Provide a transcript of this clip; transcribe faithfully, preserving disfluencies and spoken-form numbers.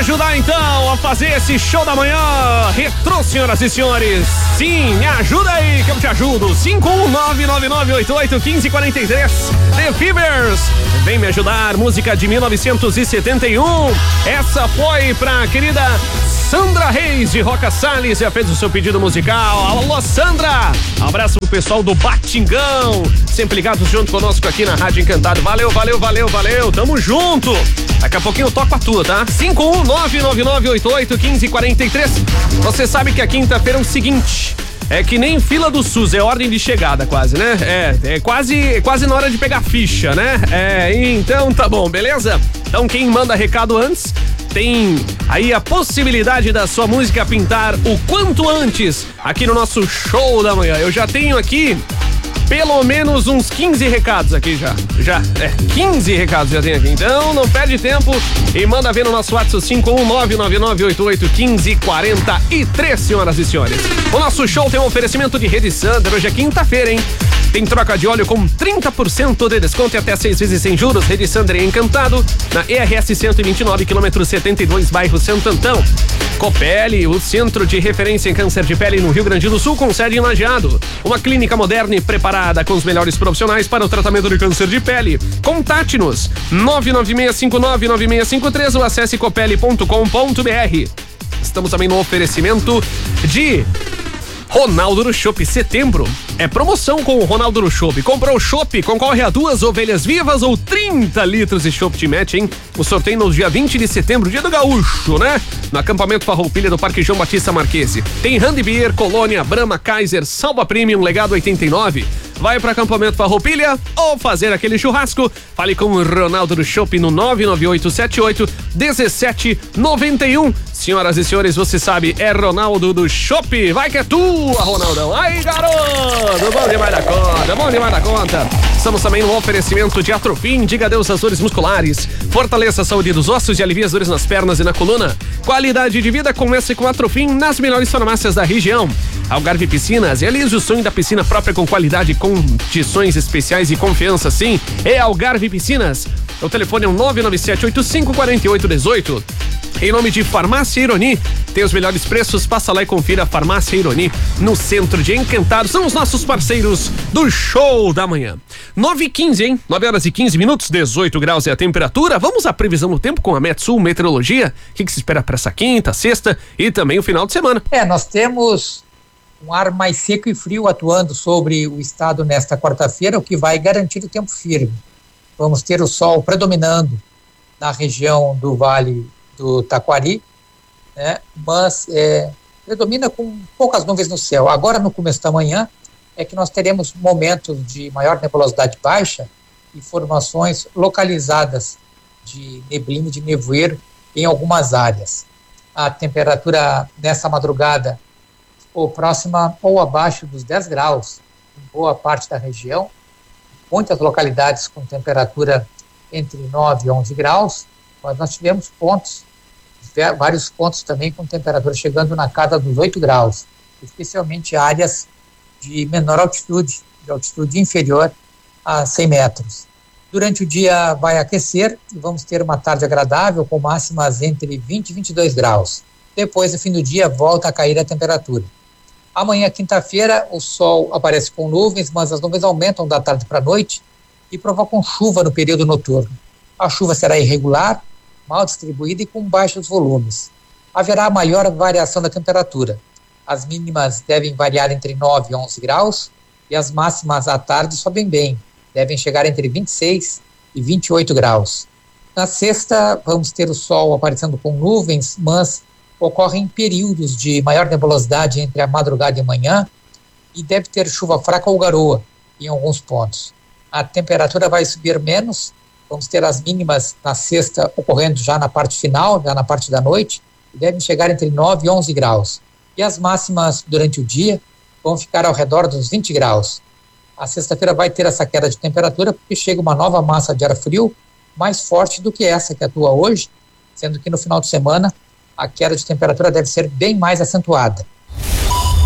ajudar então a fazer esse show da manhã retrô, senhoras e senhores. Sim, me ajuda aí que eu te ajudo. cinco um nove nove nove oito oito um cinco quatro três. The Fevers, vem me ajudar. Música de mil novecentos e setenta e um. Essa foi pra querida Sandra Reis de Roca Salles, já fez o seu pedido musical. Alô, Sandra! Abraço pro pessoal do Batingão, sempre ligados junto conosco aqui na Rádio Encantado. Valeu, valeu, valeu, valeu, tamo junto. Daqui a pouquinho eu toco a tua, tá? cinco um nove nove nove oito oito um cinco quatro três. Você sabe que a quinta-feira é o seguinte, é que nem fila do SUS, é ordem de chegada quase, né? É, é quase, quase na hora de pegar ficha, né? É, então tá bom, beleza? Então quem manda recado antes tem aí a possibilidade da sua música pintar o quanto antes aqui no nosso show da manhã. Eu já tenho aqui pelo menos uns quinze recados aqui já. Já, é, quinze recados já tem aqui. Então não perde tempo e manda ver no nosso WhatsApp cinco um nove nove nove oito oito um cinco quatro três, senhoras e senhores. O nosso show tem um oferecimento de Rede Sander. Hoje é quinta-feira, hein? Tem troca de óleo com trinta por cento de desconto e até seis vezes sem juros. Rede Sander em Encantado, na E R S cento e vinte e nove, quilômetro setenta e dois, bairro Santo Antão. Copele, o centro de referência em câncer de pele no Rio Grande do Sul, com sede em Lajeado. Uma clínica moderna e preparada com os melhores profissionais para o tratamento de câncer de pele. Contate-nos nove nove seis cinco nove nove seis cinco três ou acesse copele ponto com ponto b r. Estamos também no oferecimento de Ronaldo no Chopp. Setembro é promoção com o Ronaldo no Chopp. Comprou o chopp, concorre a duas ovelhas vivas ou trinta litros de chopp te mete, hein? O sorteio no dia vinte de setembro, dia do gaúcho, né? No acampamento Farroupilha do Parque João Batista Marquese. Tem Handbeer, Colônia, Brahma, Kaiser, Salva Premium, Legado oitenta e nove. Vai para acampamento Farroupilha ou fazer aquele churrasco? Fale com o Ronaldo do Chopp no nove nove oito sete oito um sete nove um. Senhoras e senhores, você sabe, é Ronaldo do Chopp. Vai que é tua, Ronaldão. Aí, garoto, bom demais da conta, bom demais da conta. Estamos também no oferecimento de Atrofim. Diga adeus às dores musculares. Fortaleça a saúde dos ossos e alivia as dores nas pernas e na coluna. Qualidade de vida comece com Atrofim nas melhores farmácias da região. Algarve Piscinas, realize o sonho da piscina própria com qualidade, condições especiais e confiança, sim. É Algarve Piscinas. O telefone é um nove nove sete oito cinco quatro oito um oito. Em nome de Farmácia Ironi, tem os melhores preços, passa lá e confira a Farmácia Ironi no centro de Encantado. São os nossos parceiros do show da manhã. nove e quinze, hein? nove horas e quinze minutos, dezoito graus é a temperatura. Vamos à previsão do tempo com a Metsul Meteorologia. O que, que se espera para essa quinta, sexta e também o final de semana? É, nós temos um ar mais seco e frio atuando sobre o estado nesta quarta-feira, o que vai garantir o tempo firme. Vamos ter o sol predominando na região do Vale do Taquari, né? Mas é, predomina com poucas nuvens no céu. Agora, no começo da manhã, é que nós teremos momentos de maior nebulosidade baixa e formações localizadas de neblina e de nevoeiro em algumas áreas. A temperatura nessa madrugada ou próxima ou abaixo dos dez graus em boa parte da região, muitas localidades com temperatura entre nove e onze graus, mas nós tivemos pontos, vários pontos também com temperatura chegando na casa dos oito graus, especialmente áreas de menor altitude, de altitude inferior a cem metros. Durante o dia vai aquecer e vamos ter uma tarde agradável com máximas entre vinte e vinte e dois graus. Depois, no fim do dia, volta a cair a temperatura. Amanhã, quinta-feira, o sol aparece com nuvens, mas as nuvens aumentam da tarde para a noite e provocam chuva no período noturno. A chuva será irregular, mal distribuída e com baixos volumes. Haverá maior variação da temperatura. As mínimas devem variar entre nove e onze graus e as máximas à tarde sobem bem, devem chegar entre vinte e seis e vinte e oito graus. Na sexta, vamos ter o sol aparecendo com nuvens, mas ocorrem períodos de maior nebulosidade entre a madrugada e a manhã e deve ter chuva fraca ou garoa em alguns pontos. A temperatura vai subir menos, vamos ter as mínimas na sexta ocorrendo já na parte final, já na parte da noite, e devem chegar entre nove e onze graus. E as máximas durante o dia vão ficar ao redor dos vinte graus. A sexta-feira vai ter essa queda de temperatura porque chega uma nova massa de ar frio mais forte do que essa que atua hoje, sendo que no final de semana a queda de temperatura deve ser bem mais acentuada.